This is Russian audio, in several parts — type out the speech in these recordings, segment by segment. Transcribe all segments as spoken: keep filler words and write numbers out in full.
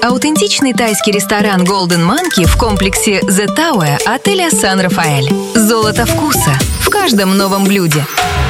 Аутентичный тайский ресторан Golden Monkey в комплексе The Tower отеля Сан-Рафаэль. Золото вкуса в каждом новом блюде.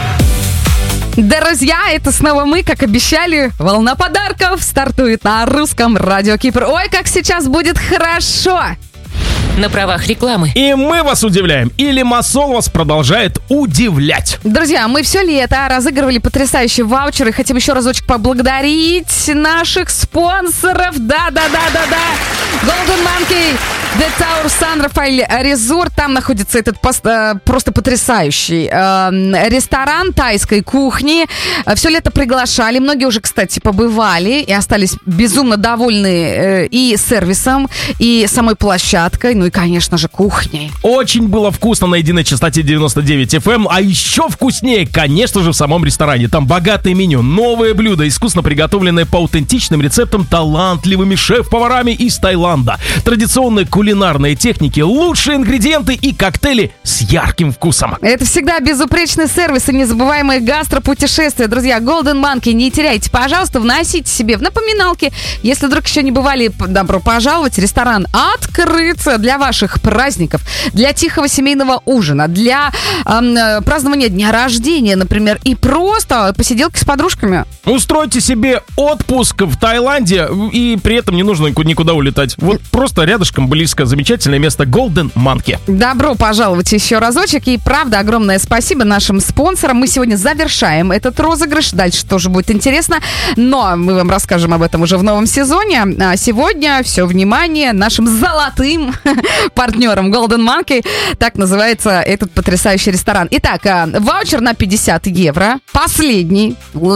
Друзья, это снова мы, как обещали. Волна подарков стартует на русском радио Кипр. Ой, как сейчас будет хорошо! На правах рекламы. И мы вас удивляем. И Лимассол вас продолжает удивлять. Друзья, мы все лето разыгрывали потрясающие ваучеры. Хотим еще разочек поблагодарить наших спонсоров. Да-да-да-да-да. Golden Monkey, The Tower, Сан-Рафаэль Resort. Там находится этот пост, э, просто потрясающий э, ресторан тайской кухни. Все лето приглашали. Многие уже, кстати, побывали и остались безумно довольны э, и сервисом, и самой площадкой. Ну и, конечно же, кухней. Очень было вкусно на единой частоте девяносто девять эф эм, а еще вкуснее, конечно же, в самом ресторане. Там богатое меню, новые блюда, искусно приготовленные по аутентичным рецептам талантливыми шеф-поварами из Таиланда. Традиционные кулинарные техники, лучшие ингредиенты и коктейли с ярким вкусом. Это всегда безупречный сервис и незабываемые гастропутешествия. Друзья, Golden Monkey не теряйте, пожалуйста, вносите себе в напоминалки. Если вдруг еще не бывали, добро пожаловать. Ресторан открыт для ваших праздников, для тихого семейного ужина, для э, празднования дня рождения, например, и просто посиделки с подружками. Устройте себе отпуск в Таиланде, и при этом не нужно никуда улетать. Вот просто рядышком, близко, замечательное место Golden Monkey. Добро пожаловать еще разочек. И правда, огромное спасибо нашим спонсорам. Мы сегодня завершаем этот розыгрыш. Дальше тоже будет интересно, но мы вам расскажем об этом уже в новом сезоне. А сегодня все внимание нашим золотым партнером Golden Monkey. Так называется этот потрясающий ресторан. Итак, ваучер на пятьдесят евро. Последний.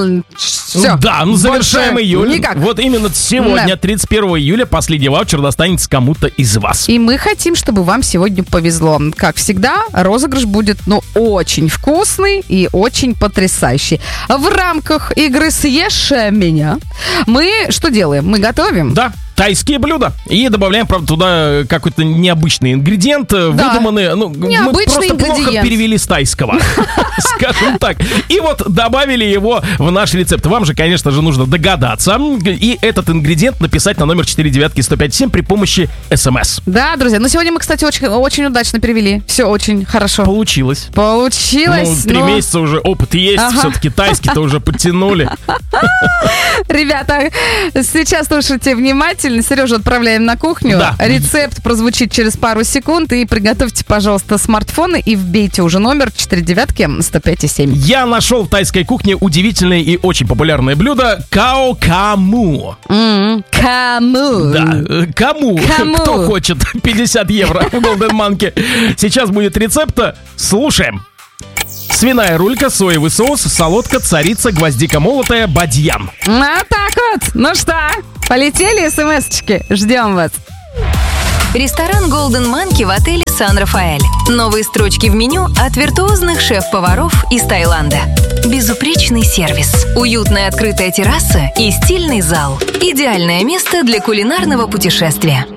Все. Да, ну завершаем июль. Никак. Вот именно сегодня, да. тридцать первого июля, последний ваучер достанется кому-то из вас. И мы хотим, чтобы вам сегодня повезло. Как всегда, розыгрыш будет, ну, очень вкусный и очень потрясающий. В рамках игры «Съешь меня» мы что делаем? Мы готовим? Да. Тайские блюда. И добавляем, правда, туда какой-то необычный ингредиент, да. выдуманный. Ну, необычный мы просто ингредиент. Плохо перевели с тайского, скажем так. И вот добавили его в наш рецепт. Вам же, конечно же, нужно догадаться и этот ингредиент написать на номер четыре девятки сто пять семь при помощи смс. Да, друзья. Ну, сегодня мы, кстати, очень, очень удачно перевели. Все очень хорошо. Получилось. Получилось. Ну, три но... месяца уже опыт есть. Ага. Все-таки тайский-то уже подтянули. Ребята, сейчас слушайте внимательно. Сережу отправляем на кухню. Да. Рецепт прозвучит через пару секунд. И приготовьте, пожалуйста, смартфоны и вбейте уже номер четыре девятки сто пять семь. Я нашел в тайской кухне удивительное и очень популярное блюдо као каму. Mm-hmm. Каму. Да, кому? Кому? Кто хочет пятьдесят евро в Golden Monkey. Сейчас будет рецепт. Слушаем. Свиная рулька, соевый соус, солодка, царица, гвоздика молотая, бадьян. А так вот. Ну что, полетели смс-очки? Ждем вас. Ресторан Golden Monkey в отеле Сан-Рафаэль. Новые строчки в меню от виртуозных шеф-поваров из Таиланда. Безупречный сервис, уютная открытая терраса и стильный зал. Идеальное место для кулинарного путешествия.